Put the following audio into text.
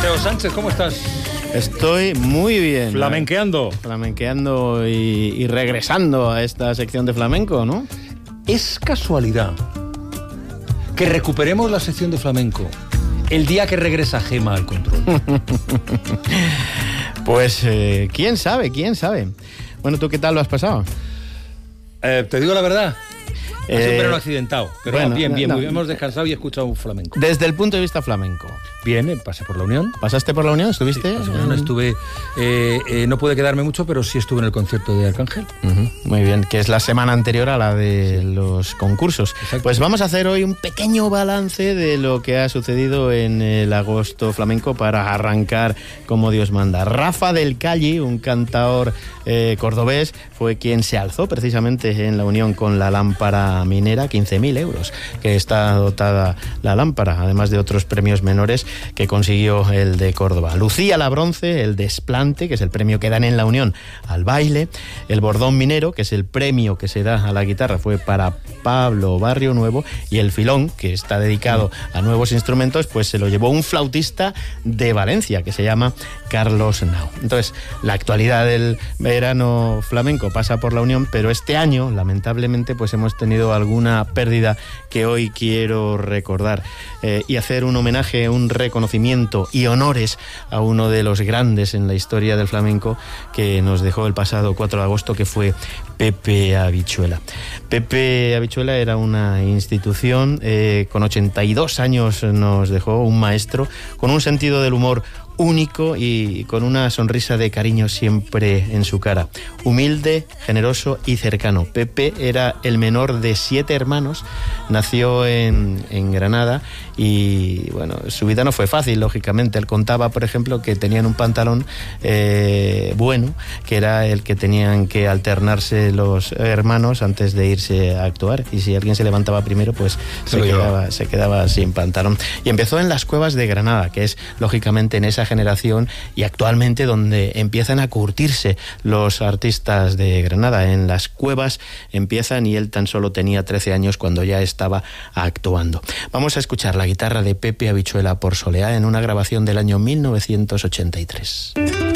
Teo Sánchez, ¿cómo estás? Estoy muy bien. Flamenqueando. Flamenqueando y regresando a esta sección de flamenco, ¿no? Es casualidad que recuperemos la sección de flamenco el día que regresa Gema al control. Pues quién sabe. Bueno, ¿tú qué tal lo has pasado? Te digo la verdad. Ha sido un verano accidentado, pero bueno, bien. No. Hemos descansado y escuchado un flamenco. Desde el punto de vista flamenco. Bien, pasé por la Unión. ¿Pasaste por la Unión? ¿Estuviste? Sí, no estuve, no pude quedarme mucho, pero sí estuve en el concierto de Arcángel. Muy bien, que es la semana anterior a la de los concursos. Exacto. Pues vamos a hacer hoy un pequeño balance de lo que ha sucedido en el agosto flamenco para arrancar como Dios manda. Rafa del Calli, un cantaor cordobés, fue quien se alzó precisamente en la Unión con la lámpara minera, 15.000 euros, que está dotada la lámpara, además de otros premios menores que consiguió el de Córdoba. Lucía la bronce, el desplante, que es el premio que dan en la Unión al baile. El bordón minero, que es el premio que se da a la guitarra, fue para Pablo Barrio Nuevo. Y el filón, que está dedicado a nuevos instrumentos, pues se lo llevó un flautista de Valencia, que se llama Carlos Nau. Entonces, la actualidad del verano flamenco pasa por la Unión, pero este año, lamentablemente, pues hemos tenido alguna pérdida que hoy quiero recordar y hacer un homenaje, un reconocimiento y honores a uno de los grandes en la historia del flamenco que nos dejó el pasado 4 de agosto, que fue Pepe Habichuela. Pepe Habichuela era una institución, con 82 años nos dejó, un maestro con un sentido del humor único y con una sonrisa de cariño siempre en su cara. Humilde, generoso y cercano. Pepe era el menor de 7 hermanos, nació en Granada y bueno, su vida no fue fácil, lógicamente. Él contaba, por ejemplo, que tenían un pantalón bueno, que era el que tenían que alternarse los hermanos antes de irse a actuar, y si alguien se levantaba primero, pues se quedaba sin pantalón. Y empezó en las cuevas de Granada, que es lógicamente en esa generación y actualmente donde empiezan a curtirse los artistas de Granada. En las cuevas empiezan, y él tan solo tenía 13 años cuando ya estaba actuando. Vamos a escuchar la guitarra de Pepe Habichuela por Soleá en una grabación del año 1983.